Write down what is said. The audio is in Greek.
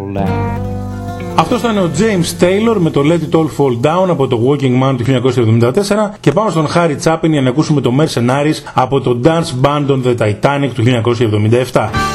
fall down. Αυτό ήταν ο James Taylor με το Let It All Fall Down από το Walking Man του 1974 και πάμε στον Harry Chapin για να ακούσουμε το Mercenaries από το Dance Band on the Titanic του 1977.